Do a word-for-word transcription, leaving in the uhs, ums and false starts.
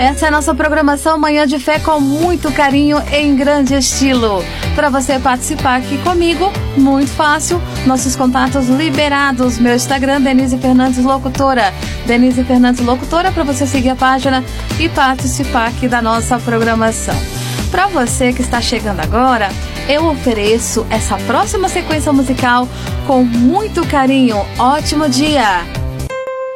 Essa é a nossa programação Manhã de Fé com muito carinho em grande estilo. Para você participar aqui comigo, muito fácil, nossos contatos liberados. Meu Instagram, Denise Fernandes Locutora. Denise Fernandes Locutora, para você seguir a página e participar aqui da nossa programação. Para você que está chegando agora, eu ofereço essa próxima sequência musical com muito carinho. Ótimo dia!